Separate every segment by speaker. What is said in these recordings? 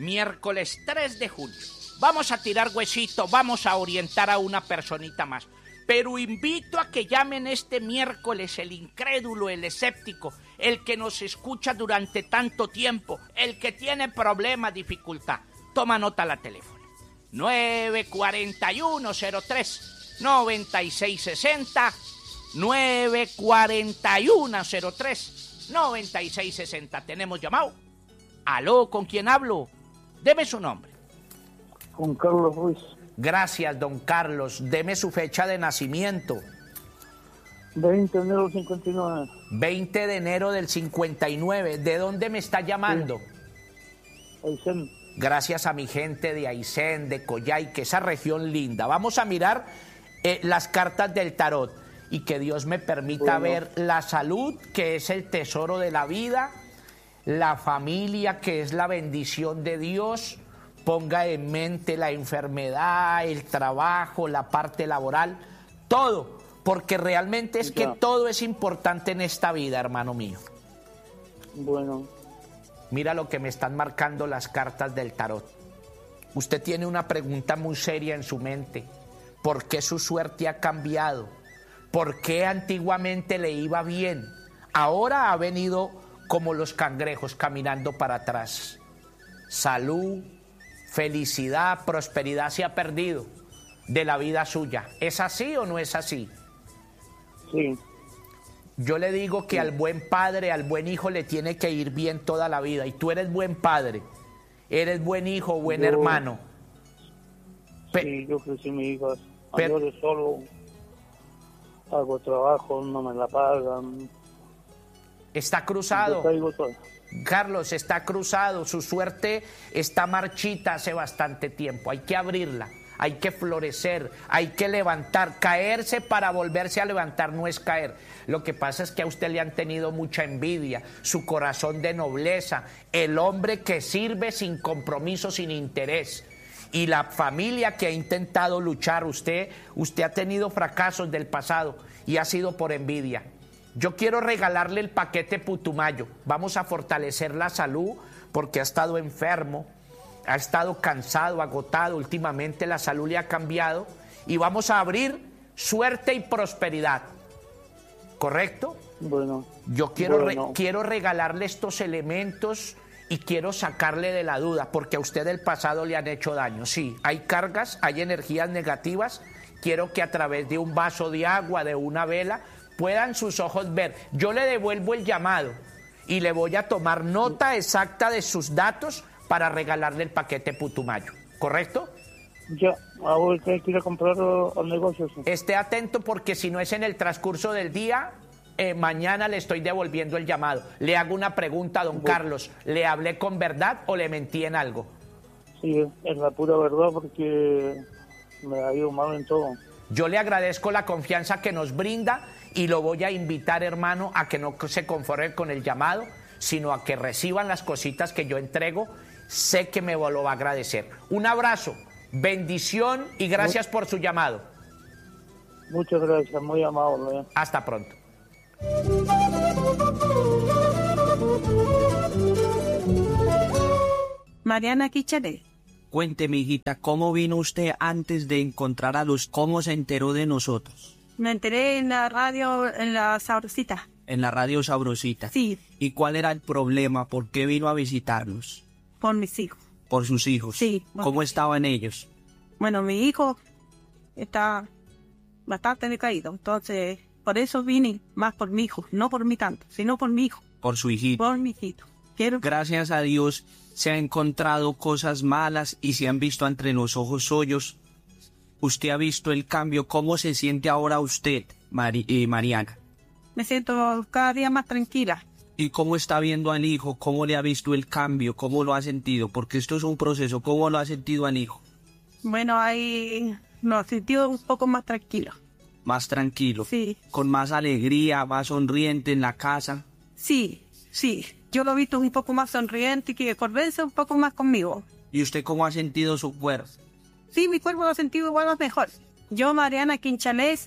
Speaker 1: Miércoles 3 de junio. Vamos a tirar huesito, vamos a orientar a una personita más. Pero invito a que llamen este miércoles el incrédulo, el escéptico, el que nos escucha durante tanto tiempo, el que tiene problema, dificultad. Toma nota la teléfono. 941-03-9660, 941-03-9660. ¿Tenemos llamado? ¿Aló? ¿Con quién hablo? Deme su nombre.
Speaker 2: Con Carlos Ruiz.
Speaker 1: Gracias, don Carlos. Deme su fecha de nacimiento.
Speaker 2: 20 de enero del 59.
Speaker 1: 20 de enero del 59. ¿De dónde me está llamando?
Speaker 2: Aysén.
Speaker 1: Gracias a mi gente de Aysén, de Coyhaique, esa región linda. Vamos a mirar las cartas del tarot y que Dios me permita ver la salud, que es el tesoro de la vida, la familia, que es la bendición de Dios. Ponga en mente la enfermedad, el trabajo, la parte laboral, todo, porque realmente es que todo es importante en esta vida, hermano mío.
Speaker 2: Bueno.
Speaker 1: Mira lo que me están marcando las cartas del tarot. Usted tiene una pregunta muy seria en su mente. ¿Por qué su suerte ha cambiado? ¿Por qué antiguamente le iba bien? Ahora ha venido como los cangrejos caminando para atrás. Salud, felicidad, prosperidad se ha perdido de la vida suya. ¿Es así o no es así?
Speaker 2: Sí.
Speaker 1: Yo le digo que al buen padre, al buen hijo le tiene que ir bien toda la vida. Y tú eres buen padre, eres buen hijo, buen hermano.
Speaker 2: Sí, yo crecí mi hija. Yo solo hago trabajo, no me la pagan.
Speaker 1: Está cruzado. Carlos, está cruzado. Su suerte está marchita hace bastante tiempo. Hay que abrirla. Hay que florecer, hay que levantar, caerse para volverse a levantar no es caer. Lo que pasa es que a usted le han tenido mucha envidia, su corazón de nobleza, el hombre que sirve sin compromiso, sin interés. Y la familia que ha intentado luchar, usted ha tenido fracasos del pasado y ha sido por envidia. Yo quiero regalarle el paquete Putumayo. Vamos a fortalecer la salud porque ha estado enfermo. Ha estado cansado, agotado, últimamente la salud le ha cambiado y vamos a abrir suerte y prosperidad. ¿Correcto?
Speaker 2: Bueno.
Speaker 1: Yo quiero regalarle estos elementos y quiero sacarle de la duda, porque a usted del pasado le han hecho daño. Sí, hay cargas, hay energías negativas. Quiero que a través de un vaso de agua, de una vela, puedan sus ojos ver. Yo le devuelvo el llamado y le voy a tomar nota exacta de sus datos para regalarle el paquete Putumayo, ¿correcto?
Speaker 2: Ya, ahora hay que ir a comprar al negocio. Sí.
Speaker 1: Esté atento porque si no es en el transcurso del día, mañana le estoy devolviendo el llamado. Le hago una pregunta, don Carlos, ¿le hablé con verdad o le mentí en algo?
Speaker 2: Sí, es la pura verdad porque me ha ido mal en todo.
Speaker 1: Yo le agradezco la confianza que nos brinda y lo voy a invitar, hermano, a que no se conforme con el llamado, sino a que reciban las cositas que yo entrego. Sé que me lo va a agradecer. Un abrazo, bendición y gracias por su llamado.
Speaker 2: Muchas gracias, muy amable.
Speaker 1: Hasta pronto.
Speaker 3: Mariana Quichade.
Speaker 4: Cuénteme, hijita, ¿cómo vino usted antes de encontrar a los? ¿Cómo se enteró de nosotros?
Speaker 3: Me enteré en la radio, en la Sabrosita.
Speaker 4: En la radio Sabrosita.
Speaker 3: Sí.
Speaker 4: ¿Y cuál era el problema? ¿Por qué vino a visitarnos?
Speaker 3: Por mis hijos.
Speaker 4: ¿Por sus hijos?
Speaker 3: Sí.
Speaker 4: ¿Cómo estaban ellos?
Speaker 3: Bueno, mi hijo está bastante decaído, entonces por eso vine más por mi hijo, no por mí tanto, sino por mi hijo.
Speaker 4: Por su hijito.
Speaker 3: Por mi hijito.
Speaker 4: Gracias a Dios se han encontrado cosas malas y se han visto entre los ojos suyos. Usted ha visto el cambio. ¿Cómo se siente ahora usted, Mariana?
Speaker 3: Me siento cada día más tranquila.
Speaker 4: ¿Y cómo está viendo al hijo? ¿Cómo le ha visto el cambio? ¿Cómo lo ha sentido? Porque esto es un proceso. ¿Cómo lo ha sentido al hijo?
Speaker 3: Bueno, ahí lo he sentido un poco más tranquilo.
Speaker 4: Más tranquilo.
Speaker 3: Sí.
Speaker 4: Con más alegría, más sonriente en la casa.
Speaker 3: Sí. Yo lo he visto un poco más sonriente y que conversa un poco más conmigo.
Speaker 4: ¿Y usted cómo ha sentido su cuerpo?
Speaker 3: Sí, mi cuerpo lo ha sentido igual o mejor. Yo, Mariana Quinchalés,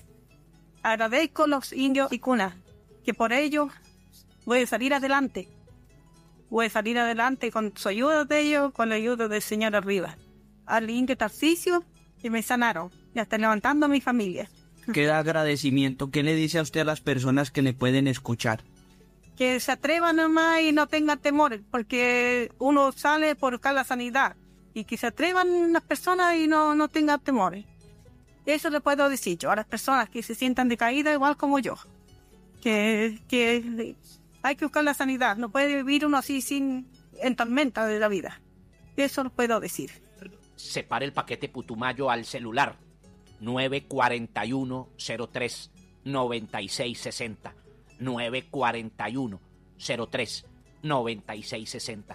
Speaker 3: agradezco a los indios y cunas, que por ello voy a salir adelante. voy a salir adelante con su ayuda de ellos, con la ayuda del Señor arriba. Al Indio Tarcisio, y me sanaron, y hasta levantando a mi familia.
Speaker 4: Queda agradecimiento. ¿Qué le dice a usted a las personas que le pueden escuchar?
Speaker 3: Que se atrevan nomás y no tengan temores, porque uno sale por buscar la sanidad, y que se atrevan las personas y no tengan temores. Eso le puedo decir yo a las personas que se sientan decaídas igual como yo. Que hay que buscar la sanidad. No puede vivir uno así en tormenta de la vida. Eso lo puedo decir.
Speaker 1: Separe el paquete Putumayo al celular. 941-03-9660. 941-03-9660.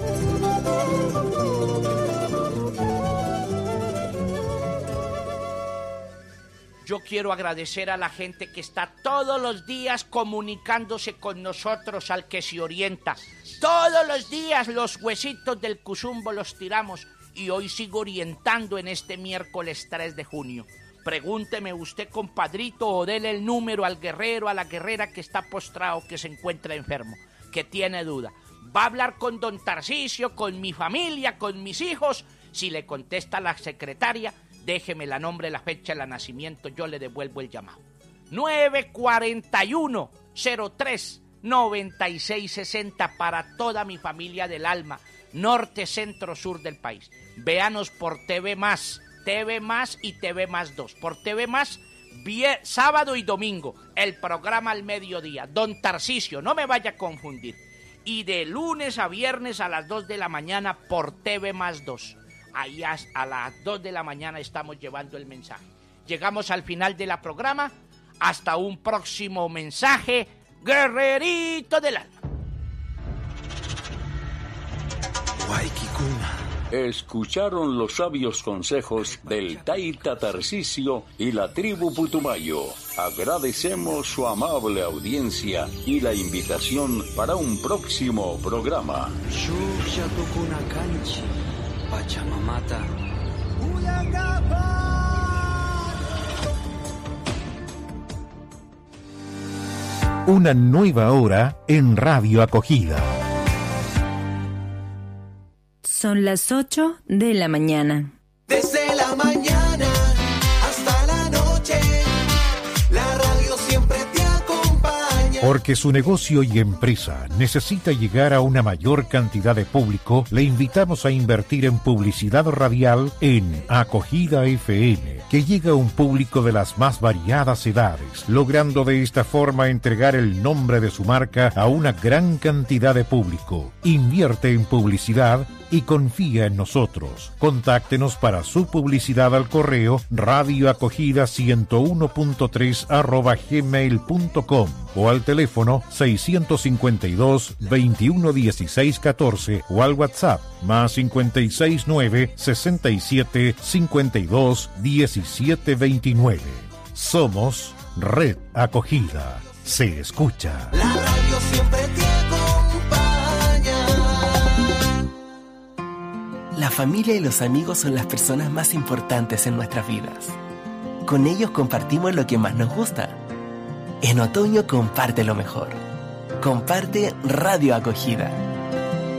Speaker 1: Yo quiero agradecer a la gente que está todos los días comunicándose con nosotros, al que se orienta. Todos los días los huesitos del Cusumbo los tiramos y hoy sigo orientando en este miércoles 3 de junio. Pregúnteme usted, compadrito, o dele el número al guerrero, a la guerrera que está postrado, que se encuentra enfermo, que tiene duda. Va a hablar con don Tarcisio, con mi familia, con mis hijos. Si le contesta la secretaria, déjeme la nombre, la fecha de nacimiento, yo le devuelvo el llamado. 941-03-9660 para toda mi familia del alma, norte, centro, sur del país. Véanos por TV Más y TV Más 2. Por TV Más, sábado y domingo, el programa al mediodía. Don Tarcisio, no me vaya a confundir. Y de lunes a viernes a las 2 de la mañana por TV Más 2. Ahí a las 2 de la mañana estamos llevando el mensaje. Llegamos al final de la programa. Hasta un próximo mensaje, guerrerito del alma.
Speaker 5: Escucharon los sabios consejos del Taita Tarcisio y la tribu Putumayo. Agradecemos su amable audiencia y la invitación para un próximo programa.
Speaker 6: Pachamamata.
Speaker 7: Una nueva hora en Radio Acogida.
Speaker 8: Son las 8 de la mañana.
Speaker 6: Desde la mañana hasta la noche, la radio siempre te acompaña.
Speaker 7: Porque su negocio y empresa necesita llegar a una mayor cantidad de público, le invitamos a invertir en publicidad radial en Acogida FM, que llega a un público de las más variadas edades, logrando de esta forma entregar el nombre de su marca a una gran cantidad de público. Invierte en publicidad y confía en nosotros. Contáctenos para su publicidad al correo radioacogida101.3@gmail.com o al teléfono 652-211614 o al WhatsApp más 569-67-52-1729. Somos Red Acogida. Se escucha.
Speaker 6: La radio siempre te acompaña.
Speaker 9: La familia y los amigos son las personas más importantes en nuestras vidas. Con ellos compartimos lo que más nos gusta. En otoño comparte lo mejor. Comparte Radio Acogida.